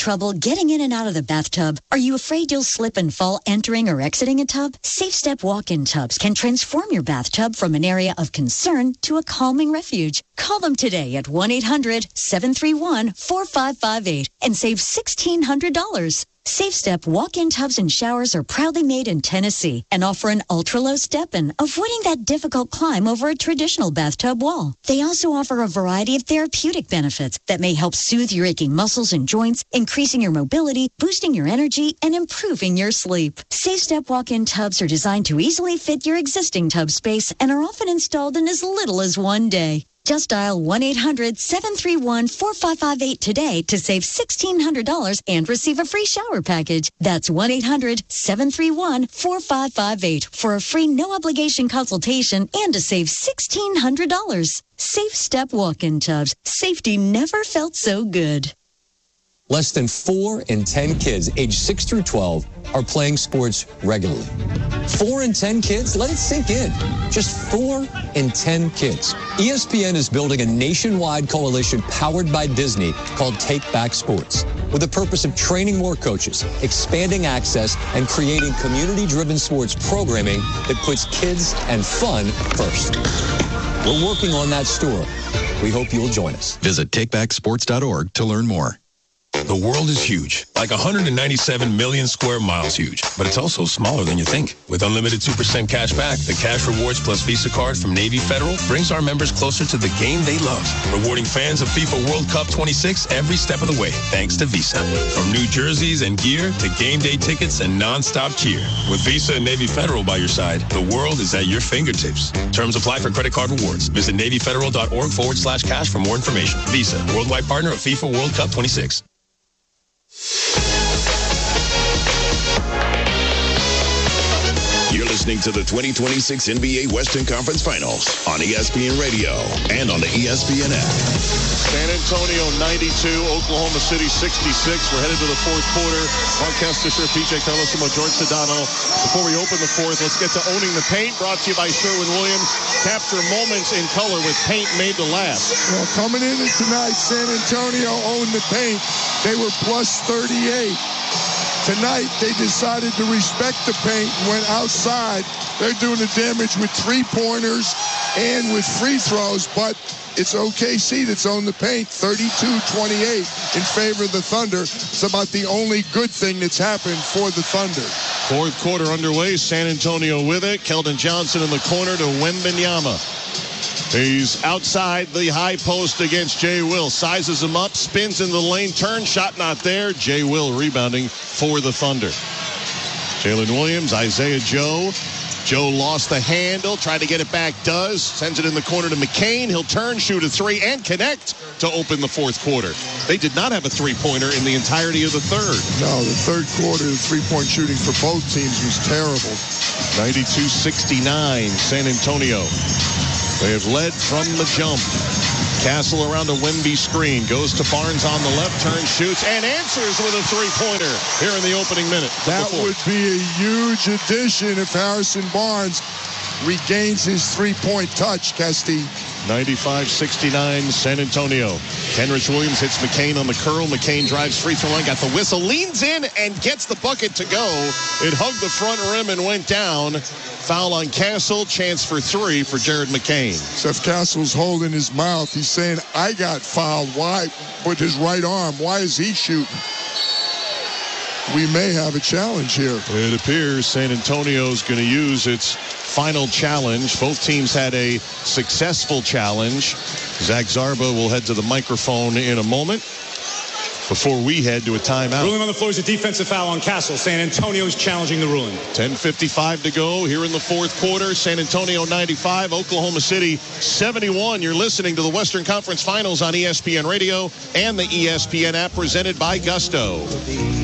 trouble getting in and out of the bathtub? Are you afraid you'll slip and fall entering or exiting a tub? Safe Step walk-in tubs can transform your bathtub from an area of concern to a calming refuge. Call them today at 1-800-731-4558 and save $1,600. Safe Step walk-in tubs and showers are proudly made in Tennessee and offer an ultra-low step-in, avoiding that difficult climb over a traditional bathtub wall. They also offer a variety of therapeutic benefits that may help soothe your aching muscles and joints, increasing your mobility, boosting your energy, and improving your sleep. Safe Step walk-in tubs are designed to easily fit your existing tub space and are often installed in as little as one day. Just dial 1-800-731-4558 today to save $1,600 and receive a free shower package. That's 1-800-731-4558 for a free no-obligation consultation and to save $1,600. Safe Step walk-in tubs. Safety never felt so good. Less than 4 in 10 kids aged 6 through 12 are playing sports regularly. 4 in 10 kids? Let it sink in. Just 4 in 10 kids. ESPN is building a nationwide coalition powered by Disney called Take Back Sports, with the purpose of training more coaches, expanding access, and creating community-driven sports programming that puts kids and fun first. We're working on that story. We hope you'll join us. Visit takebacksports.org to learn more. The world is huge, like 197 million square miles huge, but it's also smaller than you think. With unlimited 2% cash back, the Cash Rewards Plus Visa card from Navy Federal brings our members closer to the game they love, rewarding fans of FIFA World Cup 26 every step of the way, thanks to Visa. From new jerseys and gear to game day tickets and non-stop cheer. With Visa and Navy Federal by your side, the world is at your fingertips. Terms apply for credit card rewards. Visit NavyFederal.org/cash for more information. Visa, worldwide partner of FIFA World Cup 26. You're listening to the 2026 NBA Western Conference Finals on ESPN Radio and on the ESPN app. San Antonio 92, Oklahoma City 66. We're headed to the fourth quarter. Mark Kestisher, PJ Carlosimo, George Sedano. Before we open the fourth, let's get to Owning the Paint, brought to you by Sherwin-Williams. Capture moments in color with paint made to last. Well, coming in tonight, San Antonio owned the paint. They were plus 38. Tonight, they decided to respect the paint and went outside. They're doing the damage with three-pointers and with free throws, but it's OKC that's owned the paint, 32-28 in favor of the Thunder. It's about the only good thing that's happened for the Thunder. Fourth quarter underway, San Antonio with it. Keldon Johnson in the corner to Wembanyama. He's outside the high post against Jay Will. Sizes him up, spins in the lane, turn, shot not there. Jay Will rebounding for the Thunder. Jalen Williams, Isaiah Joe. Joe lost the handle, tried to get it back, does. Sends it in the corner to McCain. He'll turn, shoot a three, and connect to open the fourth quarter. They did not have a three-pointer in the entirety of the third. No, the third quarter, the three-point shooting for both teams was terrible. 92-69, San Antonio. They have led from the jump. Castle around a Wemby screen. Goes to Barnes on the left, turns, shoots, and answers with a three-pointer here in the opening minute. That would be a huge addition if Harrison Barnes regains his three-point touch, Kesty. 95-69, San Antonio. Kenrich Williams hits McCain on the curl. McCain drives free throw line, got the whistle, leans in, and gets the bucket to go. It hugged the front rim and went down. Foul on Castle, chance for three for Jared McCain. Seth Castle's holding his mouth. He's saying, I got fouled. Why? With his right arm. Why is he shooting? We may have a challenge here. It appears San Antonio's going to use its final challenge. Both teams had a successful challenge. Zach Zarba will head to the microphone in a moment before we head to a timeout. Ruling on the floor is a defensive foul on Castle. San Antonio is challenging the ruling. 10:55 to go here in the fourth quarter. San Antonio 95, Oklahoma City 71. You're listening to the Western Conference Finals on ESPN Radio and the ESPN app, presented by Gusto.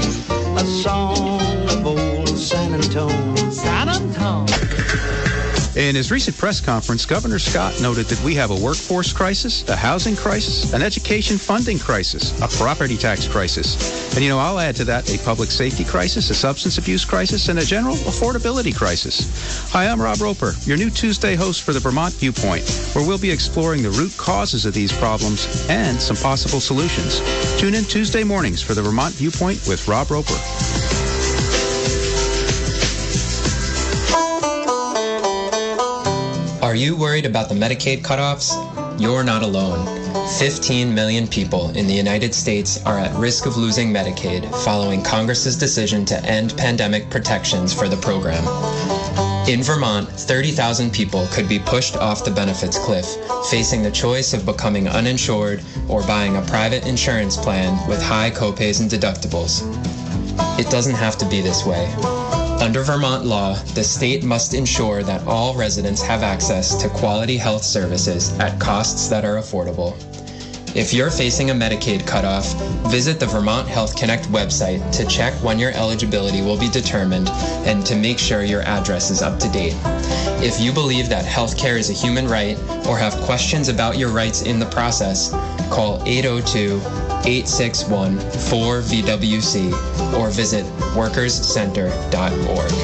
A song of old San Antonio. San Antonio. In his recent press conference, Governor Scott noted that we have a workforce crisis, a housing crisis, an education funding crisis, a property tax crisis. And, I'll add to that a public safety crisis, a substance abuse crisis, and a general affordability crisis. Hi, I'm Rob Roper, your new Tuesday host for the Vermont Viewpoint, where we'll be exploring the root causes of these problems and some possible solutions. Tune in Tuesday mornings for the Vermont Viewpoint with Rob Roper. Are you worried about the Medicaid cutoffs? You're not alone. 15 million people in the United States are at risk of losing Medicaid following Congress's decision to end pandemic protections for the program. In Vermont, 30,000 people could be pushed off the benefits cliff, facing the choice of becoming uninsured or buying a private insurance plan with high copays and deductibles. It doesn't have to be this way. Under Vermont law, the state must ensure that all residents have access to quality health services at costs that are affordable. If you're facing a Medicaid cutoff, visit the Vermont Health Connect website to check when your eligibility will be determined and to make sure your address is up to date. If you believe that healthcare is a human right or have questions about your rights in the process, call 802-861-4VWC or visit workerscenter.org.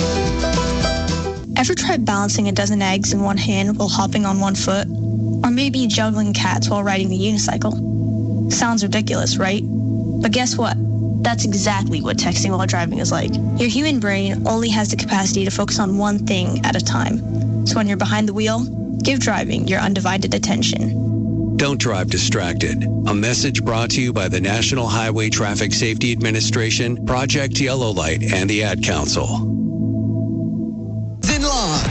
Ever try balancing a dozen eggs in one hand while hopping on one foot? Or maybe juggling cats while riding the unicycle? Sounds ridiculous, right? But guess what? That's exactly what texting while driving is like. Your human brain only has the capacity to focus on one thing at a time. So when you're behind the wheel, give driving your undivided attention. Don't drive distracted. A message brought to you by the National Highway Traffic Safety Administration, Project Yellow Light, and the Ad Council. Zinlaw.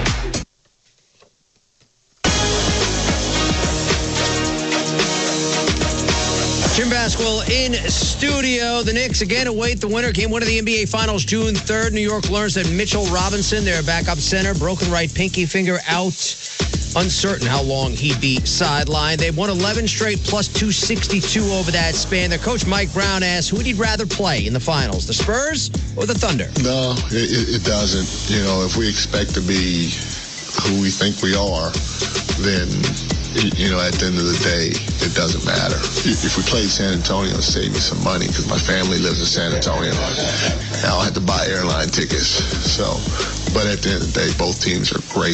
Jim Basquill in studio. The Knicks again await the winner. Game one of the NBA Finals June 3rd. New York learns that Mitchell Robinson, their backup center, broken right pinky finger out. Uncertain how long he'd be sidelined. They've won 11 straight plus 262 over that span. Their coach Mike Brown asks, who would he rather play in the finals, the Spurs or the Thunder? No, it doesn't. If we expect to be who we think we are, then at the end of the day, it doesn't matter. If we played San Antonio, it'd save me some money because my family lives in San Antonio. I don't have to buy airline tickets. But at the end of the day, both teams are great.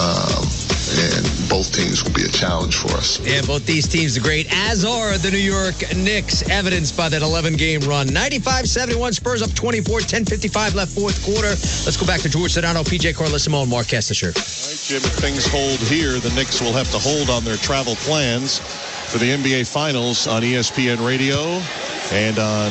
And both teams will be a challenge for us. Yeah, both these teams are great, as are the New York Knicks, evidenced by that 11-game run. 95-71, Spurs up 24, 10:55 left fourth quarter. Let's go back to George Sedano, PJ Carlissimo, and Mark Kestisher. All right, Jim, if things hold here, the Knicks will have to hold on their travel plans for the NBA Finals on ESPN Radio and on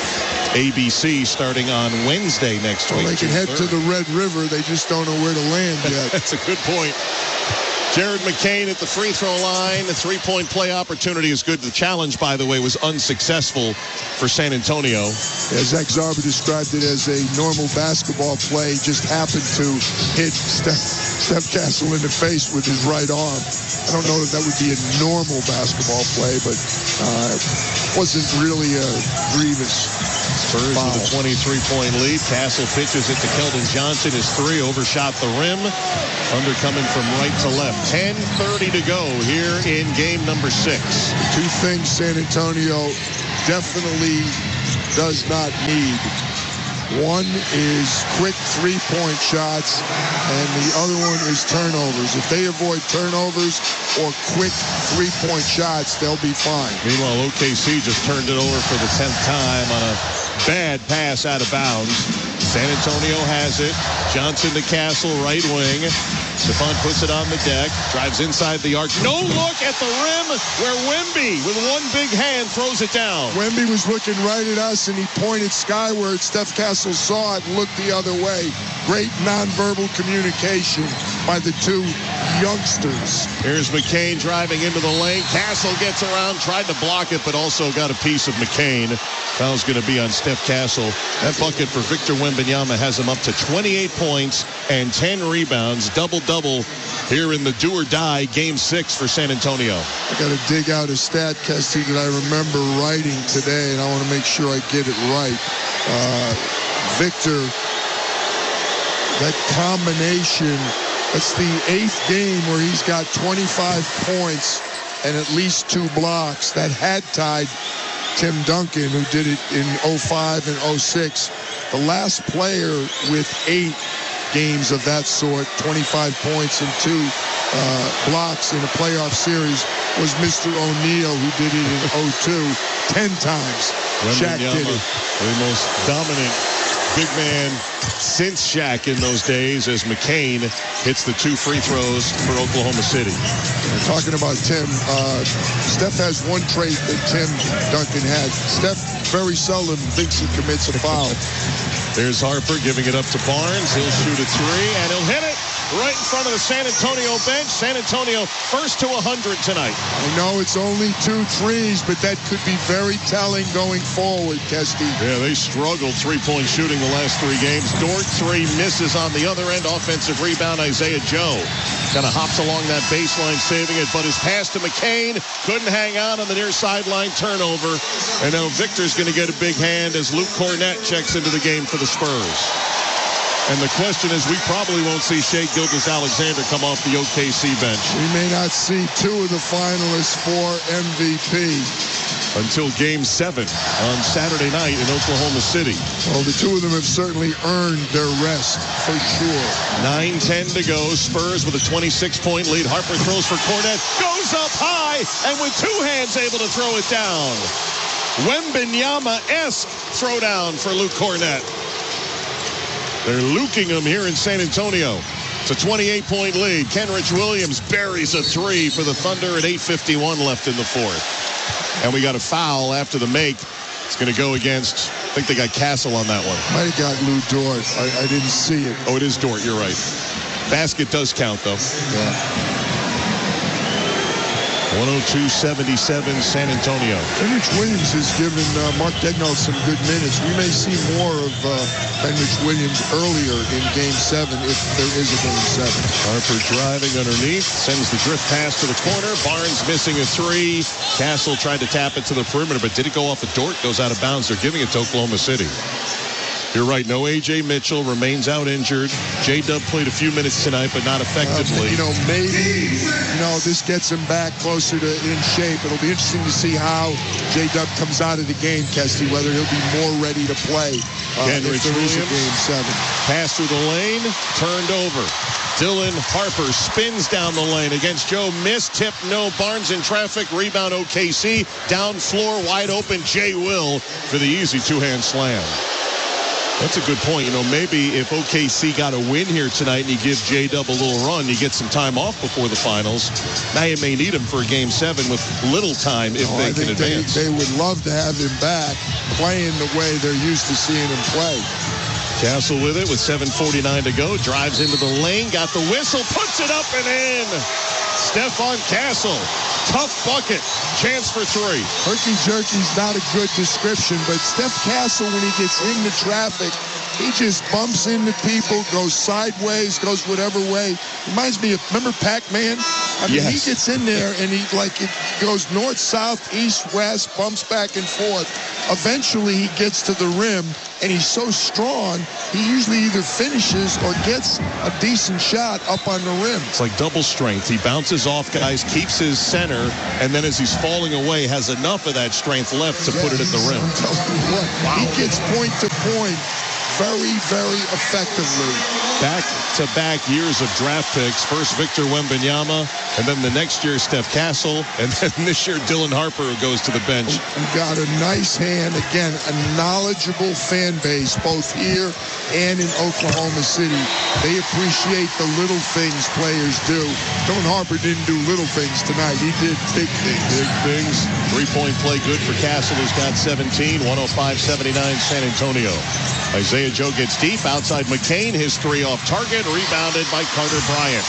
ABC starting on Wednesday next week. They can head to the Red River. They just don't know where to land yet. That's a good point. Jared McCain at the free throw line. The three-point play opportunity is good. The challenge, by the way, was unsuccessful for San Antonio. As Zach Zarba described it as a normal basketball play, just happened to hit Steph Castle in the face with his right arm. I don't know that would be a normal basketball play, but it wasn't really a grievous Spurs foul. with a 23-point lead. Castle pitches it to Keldon Johnson. His three overshot the rim. Thunder coming from right to left. 10:30 to go here in game number 6. Two things San Antonio definitely does not need. One is quick three-point shots, and the other one is turnovers. If they avoid turnovers or quick three-point shots, they'll be fine. Meanwhile, OKC just turned it over for the 10th time on a bad pass out of bounds. San Antonio has it. Johnson to Castle, right wing. Stephon puts it on the deck, drives inside the arc. No look at the rim where Wemby, with one big hand, throws it down. Wemby was looking right at us, and he pointed skyward. Steph Castle saw it and looked the other way. Great nonverbal communication by the two youngsters. Here's McCain driving into the lane. Castle gets around, tried to block it, but also got a piece of McCain. Foul's going to be on Steph Castle. That bucket for Victor Wembanyama has him up to 28 points and 10 rebounds. Double-double here in the do-or-die Game 6 for San Antonio. I got to dig out a stat, Kesty, that I remember writing today, and I want to make sure I get it right. Victor, that combination It's the 8th game where he's got 25 points and at least 2 blocks. That had tied Tim Duncan, who did it in 05 and 06. The last player with 8 games of that sort, 25 points and 2 blocks in a playoff series, was Mr. O'Neal, who did it in 02 10 times. Shaq did it. The most dominant big man since Shaq in those days, as McCain hits the 2 free throws for Oklahoma City. And talking about Tim, Steph has one trait that Tim Duncan had. Steph very seldom thinks he commits a foul. There's Harper giving it up to Barnes. He'll shoot a 3, and he'll hit it right in front of the San Antonio bench. San Antonio first to 100 tonight. I know it's only 2 threes, but that could be very telling going forward, Kesty. Yeah, they struggled three-point shooting the last 3 games. Dort 3 misses on the other end. Offensive rebound, Isaiah Joe. Kind of hops along that baseline, saving it, but his pass to McCain couldn't hang on the near sideline turnover. And now Victor's going to get a big hand as Luke Cornett checks into the game for the Spurs. And the question is, we probably won't see Shai Gilgeous-Alexander come off the OKC bench. We may not see 2 of the finalists for MVP. Until Game 7 on Saturday night in Oklahoma City. Well, the 2 of them have certainly earned their rest, for sure. 9:10 to go. Spurs with a 26-point lead. Harper throws for Cornett. Goes up high, and with 2 hands able to throw it down. Wembanyama-esque throwdown for Luke Cornett. They're luking him here in San Antonio. It's a 28-point lead. Kenrich Williams buries a 3 for the Thunder at 8:51 left in the 4th. And we got a foul after the make. It's going to go against, I think they got Castle on that one. Might have got Lou Dort. I didn't see it. Oh, it is Dort. You're right. Basket does count, though. Yeah. 102-77 San Antonio. Kenrich Williams has given Mark Daigneault some good minutes. We may see more of Kenrich Williams earlier in Game 7 if there is a Game 7. Harper driving underneath, sends the drift pass to the corner. Barnes missing a 3. Castle tried to tap it to the perimeter, but did it go off a Dort? Goes out of bounds. They're giving it to Oklahoma City. You're right. No A.J. Mitchell, remains out injured. J-Dub played a few minutes tonight, but not effectively. Maybe, this gets him back closer to in shape. It'll be interesting to see how J-Dub comes out of the game, Kesty, whether he'll be more ready to play if there is a Game 7. Pass through the lane, turned over. Dylan Harper spins down the lane against Joe. Miss, tip, no. Barnes in traffic. Rebound OKC. Down floor, wide open. Jay Will for the easy 2-hand slam. That's a good point. Maybe if OKC got a win here tonight and you give J-Dub a little run, you get some time off before the finals. Now you may need him for a Game 7 with little time if they can advance. They would love to have him back playing the way they're used to seeing him play. Castle with it with 7:49 to go. Drives into the lane, got the whistle, puts it up and in. Stephon Castle. Tough bucket. Chance for 3. Herky-jerky's not a good description, but Steph Castle, when he gets into traffic, he just bumps into people, goes sideways, goes whatever way. Reminds me of, remember Pac-Man? Yes. He gets in there and it goes north, south, east, west, bumps back and forth. Eventually he gets to the rim and he's so strong, he usually either finishes or gets a decent shot up on the rim. It's like double strength. He bounces off guys, keeps his center, and then as he's falling away, has enough of that strength left to put it at the rim. I'm telling you what, he gets point to point very, very effectively. Back-to-back years of draft picks. First Victor Wembanyama, and then the next year Steph Castle, and then this year Dylan Harper, who goes to the bench. You got a nice hand. Again, a knowledgeable fan base, both here and in Oklahoma City. They appreciate the little things players do. Dylan Harper didn't do little things tonight. He did big things. Big things. 3-point play good for Castle, who's got 17. 105-79 San Antonio. Isaiah Joe gets deep outside McCain. His 3 off target. Rebounded by Carter Bryant.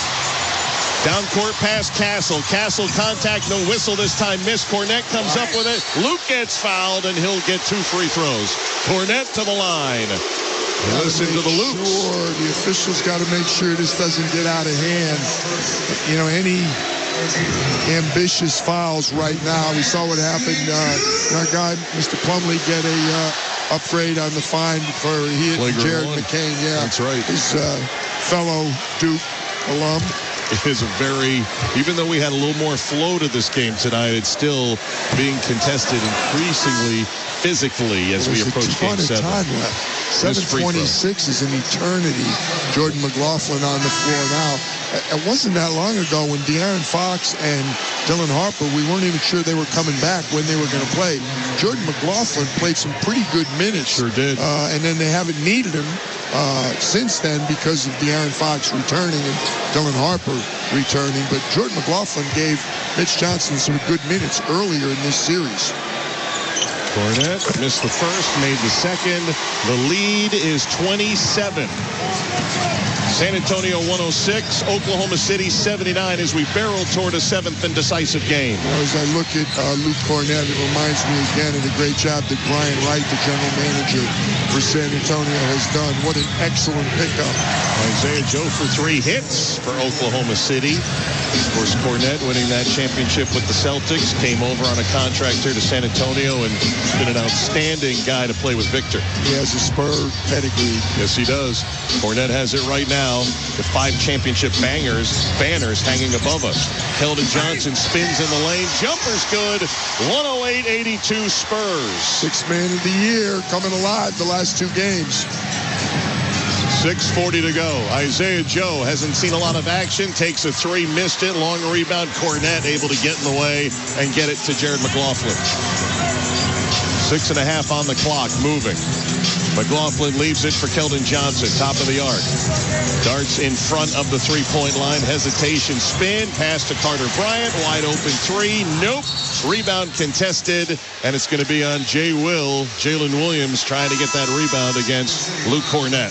Down court pass Castle. Castle contact, no whistle this time. Miss. Cornett comes up with it. Luke gets fouled, and he'll get 2 free throws. Cornett to the line. Listen to the loops. Sure, the officials got to make sure this doesn't get out of hand. Any ambitious fouls right now. We saw what happened. Our guy, Mr. Plumlee, get a upgrade on the fine for he and Jared McCain. Yeah, that's right. His fellow Duke alum. It is a very, even though we had a little more flow to this game tonight, it's still being contested increasingly physically as we approach Game 7. Time left. 7:26 is an eternity. Jordan McLaughlin on the floor now. It wasn't that long ago when De'Aaron Fox and Dylan Harper, we weren't even sure they were coming back when they were going to play. Jordan McLaughlin played some pretty good minutes. Sure did. And then they haven't needed him since then because of De'Aaron Fox returning and Dylan Harper returning. But Jordan McLaughlin gave Mitch Johnson some good minutes earlier in this series. Cornette missed the first, made the second. The lead is 27. San Antonio 106, Oklahoma City 79 as we barrel toward a 7th and decisive game. As I look at Luke Cornette, it reminds me again of the great job that Brian Wright, the general manager for San Antonio, has done. What an excellent pickup. Isaiah Joe for 3 hits for Oklahoma City. Of course, Cornette winning that championship with the Celtics, came over on a contract here to San Antonio and been an outstanding guy to play with Victor. He has a Spur pedigree. Yes, he does. Cornette has it right now. The 5 championship banners hanging above us. Keldon Johnson spins in the lane. Jumper's good. 108-82 Spurs. 6th man of the year coming alive the last 2 games. 6:40 to go. Isaiah Joe hasn't seen a lot of action. Takes a 3, missed it. Long rebound. Cornette able to get in the way and get it to Jared McLaughlin. 6.5 on the clock. Moving. McLaughlin leaves it for Keldon Johnson, top of the arc. Darts in front of the 3-point line. Hesitation, spin, pass to Carter Bryant. Wide open 3. Nope. Rebound contested, and it's going to be on Jalen Williams trying to get that rebound against Luke Cornette.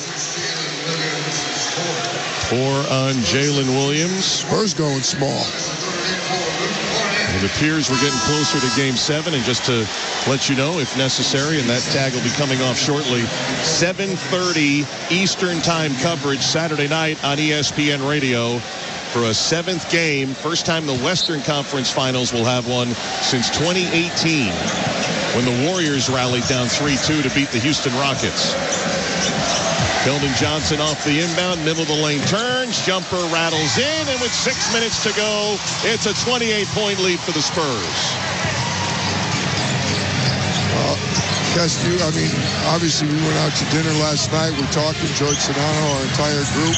4 on Jalen Williams. Spurs going small. It appears we're getting closer to Game 7, and just to let you know, if necessary, and that tag will be coming off shortly, 7:30 Eastern Time coverage Saturday night on ESPN Radio for a 7th game. First time the Western Conference Finals will have one since 2018, when the Warriors rallied down 3-2 to beat the Houston Rockets. Keldon Johnson off the inbound, middle of the lane turns, jumper rattles in, and with 6 minutes to go, it's a 28-point lead for the Spurs. Obviously we went out to dinner last night. We're talking, George Sedano, our entire group.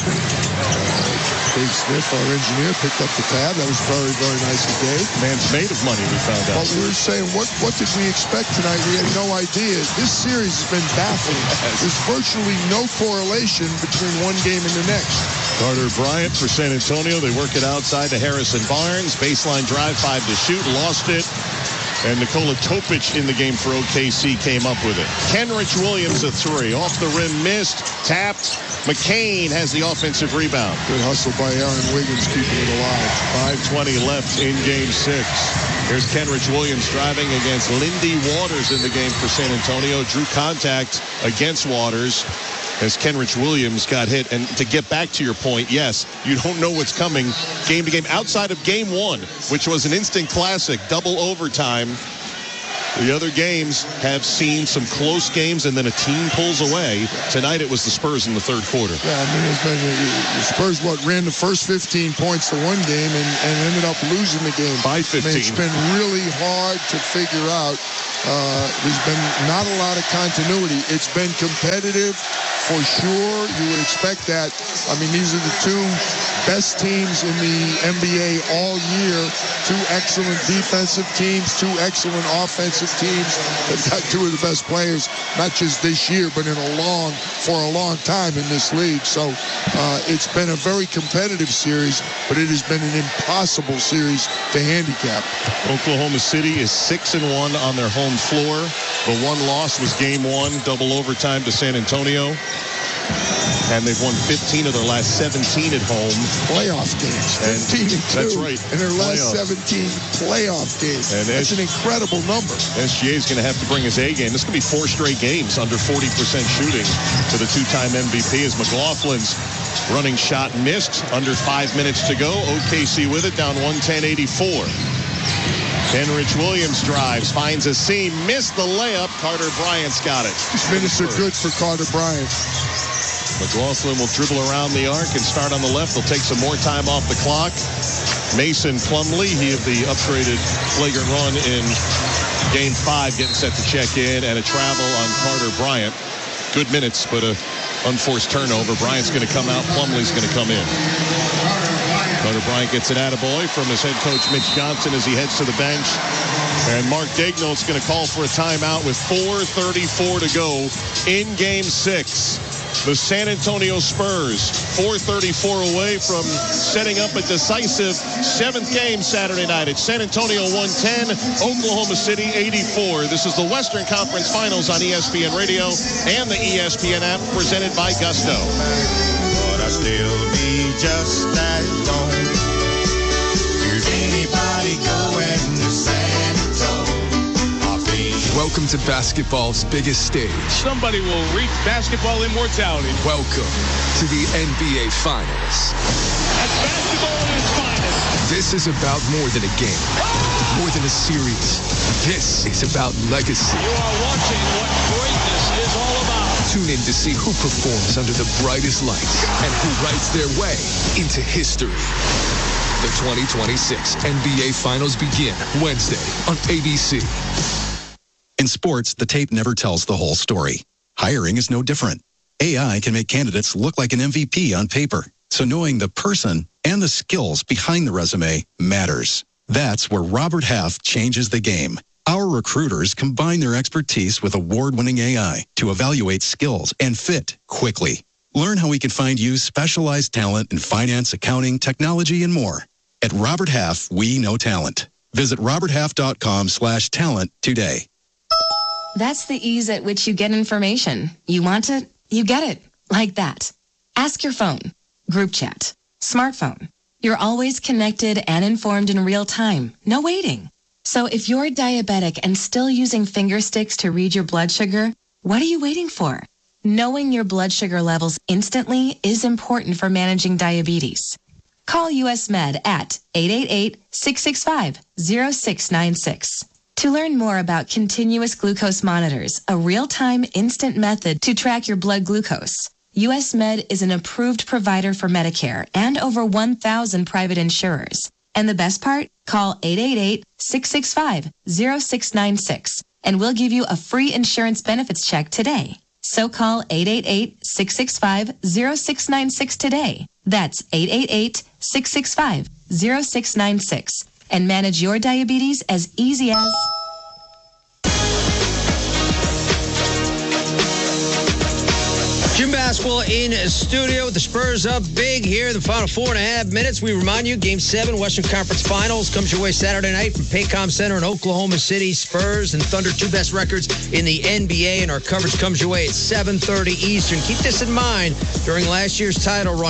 Dave Smith, our engineer, picked up the tab. That was very, very nice of Dave. Man's made of money, we found out. But we were saying, what did we expect tonight? We had no idea. This series has been baffling. There's virtually no correlation between one game and the next. Carter Bryant for San Antonio. They work it outside to Harrison Barnes. Baseline drive, 5 to shoot, lost it. And Nikola Topic in the game for OKC came up with it. Kenrich Williams a 3. Off the rim, missed, tapped. McCain has the offensive rebound. Good hustle by Aaron Wiggins keeping it alive. 5:20 left in Game 6. Here's Kenrich Williams driving against Lindy Waters in the game for San Antonio. Drew contact against Waters as Kenrich Williams got hit. And to get back to your point, yes, you don't know what's coming game to game. Outside of Game 1, which was an instant classic, double overtime, the other games have seen some close games and then a team pulls away. Tonight it was the Spurs in the 3rd quarter. Yeah, it's been the Spurs ran the first 15 points to one game and ended up losing the game by 15. It's been really hard to figure out. There's been not a lot of continuity. It's been competitive for sure. You would expect that. These are the 2 best teams in the NBA all year. 2 excellent defensive teams, 2 excellent offensive teams. They've got 2 of the best players, not just this year, but for a long time in this league. So it's been a very competitive series, but it has been an impossible series to handicap. Oklahoma City is 6-1 on their home floor. The one loss was Game 1, double overtime to San Antonio. And they've won 15 of their last 17 at home. Playoff games. 15-2. That's right. In their last 17 playoff games. And that's an incredible number. SGA is going to have to bring his A game. This could be 4 straight games under 40% shooting to the 2-time MVP as McLaughlin's running shot missed. Under 5 minutes to go. OKC with it, down 110-84. Kenrich Williams drives, finds a seam, missed the layup. Carter Bryant's got it. These minutes are good for Carter Bryant. McLaughlin will dribble around the arc and start on the left. They'll take some more time off the clock. Mason Plumlee, he of the upgraded flagrant run in Game 5, getting set to check in, and a travel on Carter Bryant. Good minutes, but a unforced turnover. Bryant's going to come out. Plumlee's going to come in. Carter Bryant gets an attaboy from his head coach, Mitch Johnson, as he heads to the bench. And Mark Daigneault's going to call for a timeout with 4:34 to go in Game 6. The San Antonio Spurs, 4:34 away from setting up a decisive 7th game Saturday night. It's San Antonio 110, Oklahoma City 84. This is the Western Conference Finals on ESPN Radio and the ESPN app, presented by Gusto. But I still be just as long. Here's anybody going to San Antonio. Welcome to basketball's biggest stage. Somebody will reach basketball immortality. Welcome to the NBA Finals. That's basketball in its finest. This is about more than a game, more than a series. This is about legacy. You are watching what greatness is all about. Tune in to see who performs under the brightest lights and who writes their way into history. The 2026 NBA Finals begin Wednesday on ABC. In sports, the tape never tells the whole story. Hiring is no different. AI can make candidates look like an MVP on paper. So knowing the person and the skills behind the resume matters. That's where Robert Half changes the game. Our recruiters combine their expertise with award-winning AI to evaluate skills and fit quickly. Learn how we can find you specialized talent in finance, accounting, technology, and more. At Robert Half, we know talent. Visit roberthalf.com/talent today. That's the ease at which you get information. You want it, you get it. Like that. Ask your phone. Group chat. Smartphone. You're always connected and informed in real time. No waiting. So if you're diabetic and still using finger sticks to read your blood sugar, what are you waiting for? Knowing your blood sugar levels instantly is important for managing diabetes. Call US Med at 888-665-0696. To learn more about continuous glucose monitors, a real-time instant method to track your blood glucose, US Med is an approved provider for Medicare and over 1,000 private insurers. And the best part? Call 888-665-0696 and we'll give you a free insurance benefits check today. So call 888-665-0696 today. That's 888-665-0696. And manage your diabetes as easy as... Jim Basquill in studio with the Spurs up big here in the final 4.5 minutes. We remind you, Game 7, Western Conference Finals comes your way Saturday night from Paycom Center in Oklahoma City. Spurs and Thunder, 2 best records in the NBA, and our coverage comes your way at 7:30 Eastern. Keep this in mind during last year's title run.